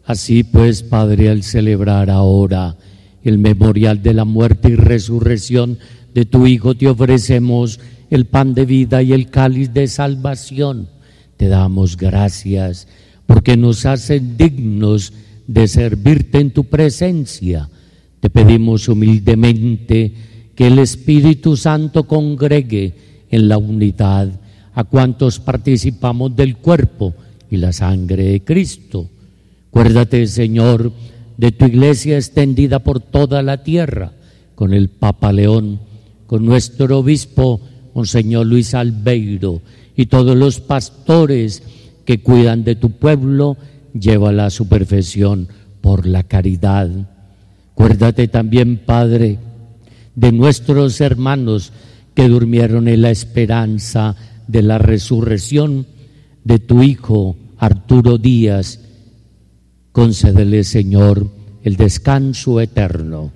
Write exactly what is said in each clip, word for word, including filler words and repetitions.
Así pues, Padre, al celebrar ahora el memorial de la muerte y resurrección de tu Hijo, te ofrecemos el pan de vida y el cáliz de salvación. Te damos gracias porque nos hacen dignos de servirte en tu presencia. Te pedimos humildemente que el Espíritu Santo congregue en la unidad a cuantos participamos del cuerpo y la sangre de Cristo. Acuérdate, Señor, de tu iglesia extendida por toda la tierra, con el Papa León, con nuestro obispo, Monseñor Luis Albeiro, y todos los pastores que cuidan de tu pueblo. Llévala a su perfección por la caridad. Acuérdate también, Padre, de nuestros hermanos que durmieron en la esperanza de la resurrección de tu Hijo Arturo Díaz. Concédele, Señor, el descanso eterno.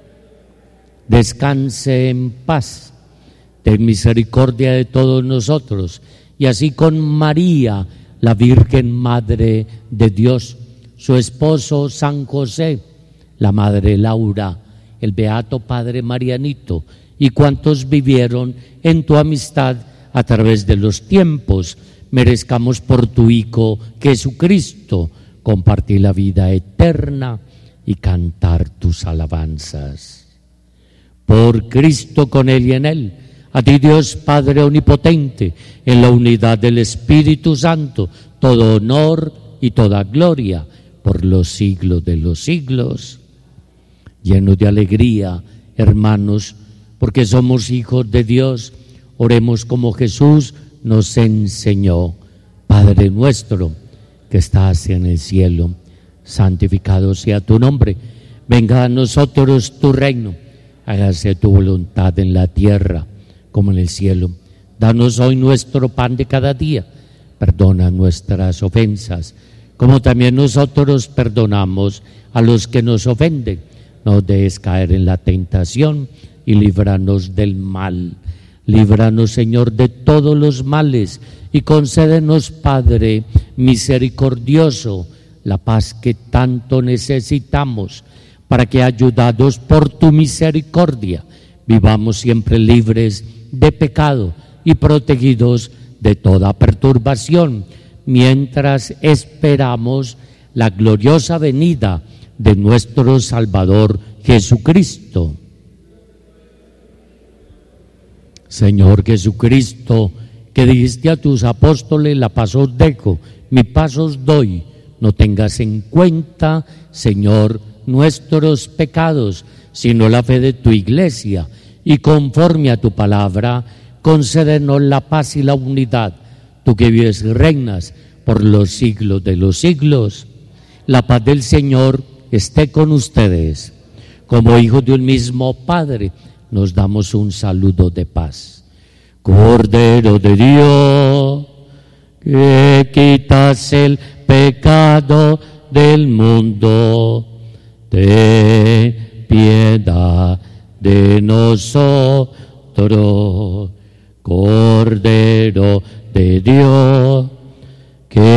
Descanse en paz. Ten misericordia de todos nosotros, y así con María, la Virgen Madre de Dios, su esposo San José, la Madre Laura, el Beato Padre Marianito, y cuantos vivieron en tu amistad a través de los tiempos, merezcamos por tu Hijo Jesucristo compartir la vida eterna y cantar tus alabanzas. Por Cristo, con Él y en Él, a ti, Dios Padre omnipotente, en la unidad del Espíritu Santo, todo honor y toda gloria por los siglos de los siglos. Llenos de alegría, hermanos, porque somos hijos de Dios, oremos como Jesús nos enseñó. Padre nuestro, que estás en el cielo, santificado sea tu nombre. Venga a nosotros tu reino, hágase tu voluntad en la tierra como en el cielo. Danos hoy nuestro pan de cada día. Perdona nuestras ofensas, como también nosotros perdonamos a los que nos ofenden. No dejes caer en la tentación y líbranos del mal. Líbranos, Señor, de todos los males y concédenos, Padre misericordioso, la paz que tanto necesitamos, para que, ayudados por tu misericordia, vivamos siempre libres de pecado y protegidos de toda perturbación, mientras esperamos la gloriosa venida de nuestro Salvador Jesucristo. Señor Jesucristo, que dijiste a tus apóstoles: la paz os dejo, mi paz os doy. No tengas en cuenta, Señor, nuestros pecados, sino la fe de tu iglesia, y conforme a tu palabra, concédenos la paz y la unidad. Tú que vives y reinas por los siglos de los siglos. La paz del Señor esté con ustedes. Como hijos de un mismo Padre, nos damos un saludo de paz. Cordero de Dios, que quitas el pecado del mundo, ten piedad de nosotros. Cordero de Dios,